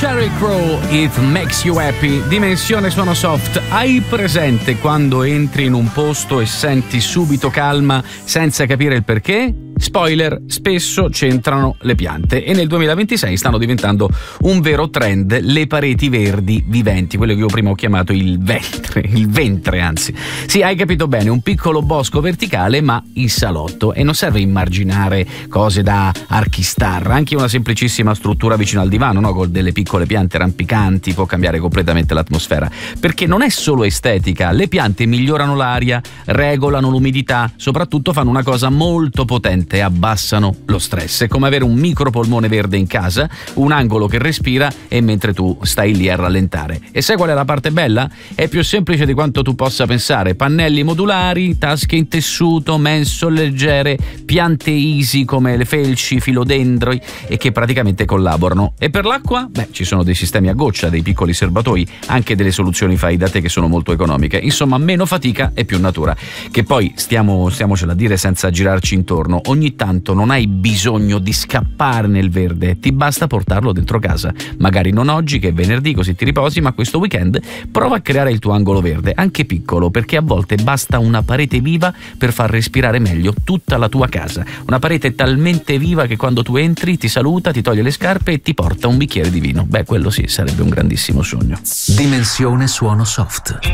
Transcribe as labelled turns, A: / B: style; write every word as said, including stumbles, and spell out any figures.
A: Sheryl Crow, It Makes You Happy. Dimensione suono soft. Hai presente quando entri in un posto e senti subito calma senza capire il perché? Spoiler, spesso c'entrano le piante e nel duemilaventisei stanno diventando un vero trend le pareti verdi viventi, quello che io prima ho chiamato il ventre, il ventre anzi. Sì, hai capito bene, un piccolo bosco verticale ma in salotto, e non serve immaginare cose da archistar, anche una semplicissima struttura vicino al divano, no? Con delle piccole piante rampicanti può cambiare completamente l'atmosfera, perché non è solo estetica, le piante migliorano l'aria, regolano l'umidità, soprattutto fanno una cosa molto potente: abbassano lo stress. È come avere un micropolmone verde in casa, un angolo che respira e mentre tu stai lì a rallentare. E sai qual è la parte bella? È più semplice di quanto tu possa pensare: pannelli modulari, tasche in tessuto, mensole leggere, piante easy come le felci, filodendroi, e che praticamente collaborano. E per l'acqua? Beh, ci sono dei sistemi a goccia, dei piccoli serbatoi, anche delle soluzioni fai da te che sono molto economiche. Insomma, meno fatica e più natura. Che poi stiamo, stiamocela a dire senza girarci intorno, ogni tanto non hai bisogno di scappare nel verde, ti basta portarlo dentro casa. Magari non oggi che è venerdì così ti riposi, ma questo weekend prova a creare il tuo angolo verde, anche piccolo, perché a volte basta una parete viva per far respirare meglio tutta la tua casa. Una parete talmente viva che quando tu entri ti saluta, ti toglie le scarpe e ti porta un bicchiere di vino. Beh, quello sì, sarebbe un grandissimo sogno.
B: Dimensione suono soft.